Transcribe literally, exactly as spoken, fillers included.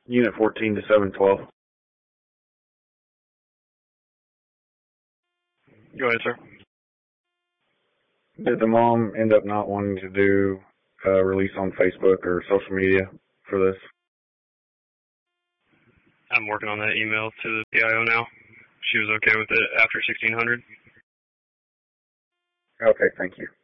Unit fourteen to seven twelve. Go ahead, sir. Did the mom end up not wanting to do a release on Facebook or social media for this? I'm working on that email to the P I O now. She was okay with it after sixteen hundred. Okay, thank you.